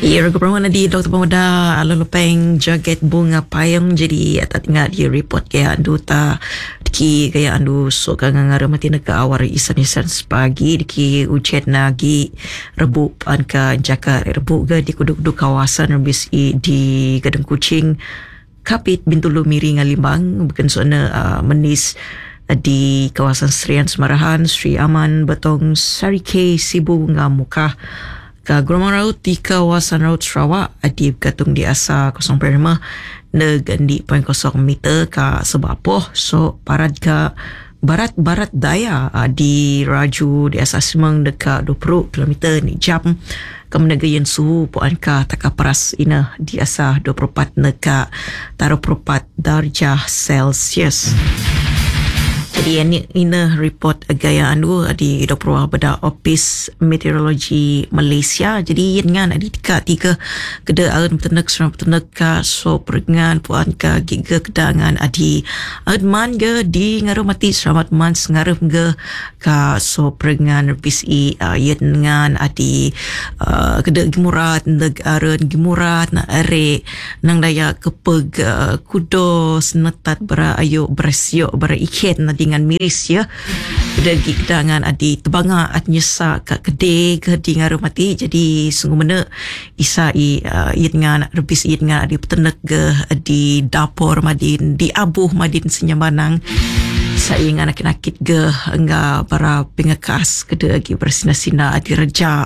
Ya, perempuan di Dr. Pemuda Lelupeng Jaget Bunga Payung. Jadi tak tinggal di report kaya andu ta diki kaya andu so kangangara mati neka awar isan-isan sepagi diki ucet nagi rebu anka jaka rebu ga di kuduk-kuduk kawasan rebis di Gading Kucing Kapit Bintulu Miri Ngalimbang bukan sona menis di kawasan Serian Semarahan Sri Aman Betong Sarike Sibu Ngamukah ka Gurumang Raut di kawasan Raut Sarawak adib katung di asa 0.5 negandi 0.0 meter ka sebapoh so parad ka barat daya di Raju di asa Semang dekat 20 km ni jam kemenagayan suhu puan ka taka peras ina di asa 24 neka taruh 4 darjah Celsius. Jadi ini report gaya anu di Dopro pada Office Meteorologi Malaysia. Jadi yang di dekat tiga keda aun petenek serang petenek ka so perengan puan ka giga kedangan adi adman ge di ngaruh mati selamat man sengaruh ge ka so perengan pisi yengan adi keda gimurat neg aron gimurat na are nang daya kepeg kudos netat bara ayo bersio bara iket na dengan miris ya dagi kedangan adi tebanga at nyesa ka kede ke di ngaruh mati jadi sungguh mana isa ngan rebis ngan adi petenek ge di dapur madin di abuh madin senyamanang saya ingat nakit-nakit ge enggak para pengekas kede lagi bersina-sina adi rejak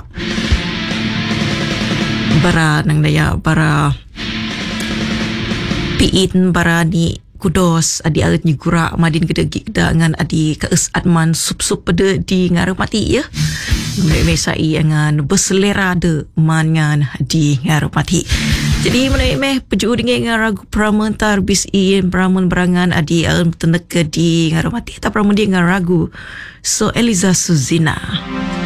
bara nang daya bara piin bara ni kudos adi arit nyugura madin gedegi dengan adi keus adman sup-sup pada di ngaruh mati ya mesai dengan berselera de mangan di ngaruh mati jadi menaik peju dengan ragu pramentar bis ian pramen berangan adi arit teneka di ngaruh mati atau pramen dia dengan ragu so Eliza Suzina.